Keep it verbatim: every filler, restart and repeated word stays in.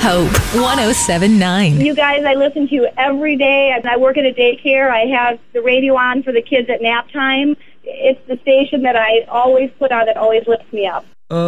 Hope one oh seven point nine. You guys, I listen to you every day. I I work at a daycare. I have the radio on for the kids at nap time. It's the station that I always put on that always lifts me up.